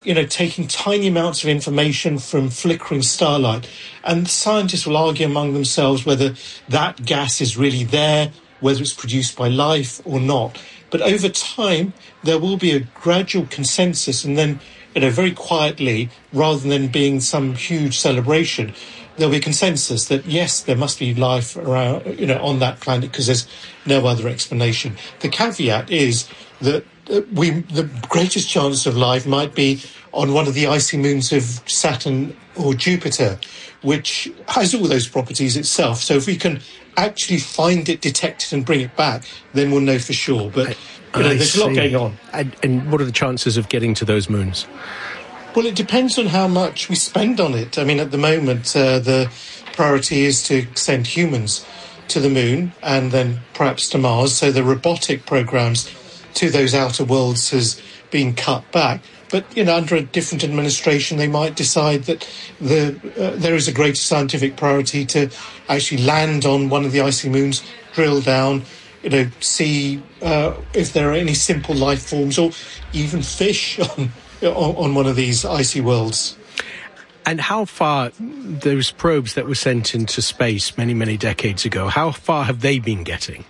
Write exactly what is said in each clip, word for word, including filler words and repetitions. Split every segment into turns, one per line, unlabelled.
you know, taking tiny amounts of information from flickering starlight. And scientists will argue among themselves whether that gas is really there, whether it's produced by life or not. But over time, there will be a gradual consensus, and then, you know, very quietly, rather than being some huge celebration, there'll be a consensus that, yes, there must be life around, you know, on that planet because there's no other explanation. The caveat is that uh, we, the greatest chance of life might be on one of the icy moons of Saturn or Jupiter, which has all those properties itself. So if we can actually find it, detect it and bring it back, then we'll know for sure. But you know, there's a lot going on.
And, and what are the chances of getting to those moons?
Well, it depends on how much we spend on it. I mean, at the moment, uh, the priority is to send humans to the moon and then perhaps to Mars. So the robotic programs to those outer worlds has been cut back. But, you know, under a different administration, they might decide that the uh, there is a greater scientific priority to actually land on one of the icy moons, drill down, you know, see uh, if there are any simple life forms or even fish on, on, on one of these icy worlds.
And how far, those probes that were sent into space many, many decades ago, how far have they been getting?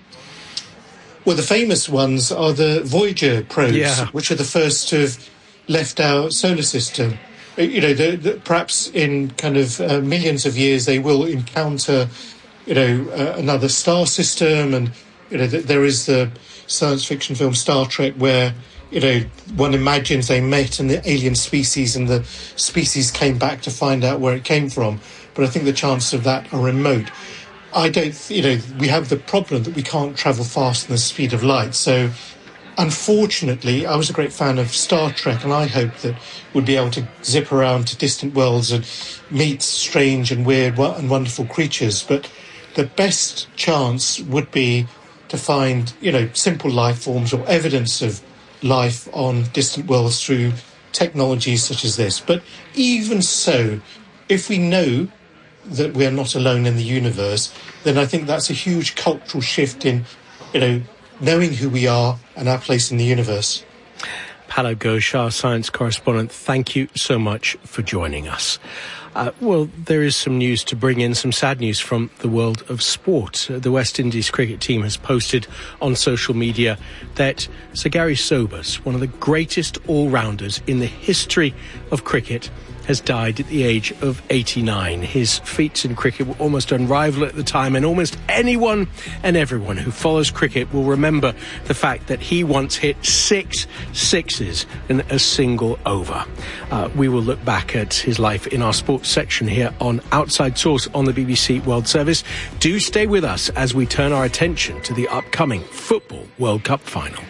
Well, the famous ones are the Voyager probes,
yeah.
which are the first to have left our solar system. You know, the, the, perhaps in kind of uh, millions of years they will encounter, you know, uh, another star system. And, you know, th- there is the science fiction film Star Trek where, you know, one imagines they met an alien species and the species came back to find out where it came from. But I think the chances of that are remote. I don't, you know, we have the problem that we can't travel faster than the speed of light. So, unfortunately, I was a great fan of Star Trek, and I hoped that we'd be able to zip around to distant worlds and meet strange and weird and wonderful creatures. But the best chance would be to find, you know, simple life forms or evidence of life on distant worlds through technologies such as this. But even so, if we know that we are not alone in the universe, then I think that's a huge cultural shift in, you know, knowing who we are and our place in the universe.
Pallab Ghosh, our science correspondent, thank you so much for joining us. Uh, well, there is some news to bring in, some sad news from the world of sport. Uh, the West Indies cricket team has posted on social media that Sir Gary Sobers, one of the greatest all-rounders in the history of cricket, has died at the age of eighty-nine. His feats in cricket were almost unrivaled at the time, and almost anyone and everyone who follows cricket will remember the fact that he once hit six sixes in a single over. Uh, we will look back at his life in our sports section here on Outside Source on the B B C World Service. Do stay with us as we turn our attention to the upcoming Football World Cup final.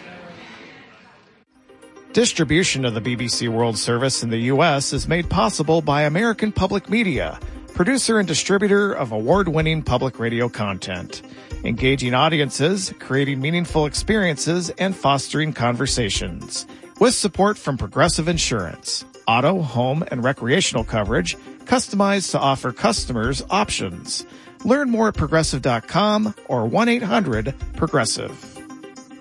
Distribution of the B B C World Service in the U S is made possible by American Public Media, producer and distributor of award-winning public radio content, engaging audiences, creating meaningful experiences, and fostering conversations. With support from Progressive Insurance, auto, home, and recreational coverage customized to offer customers options. Learn more at progressive dot com or one eight hundred progressive.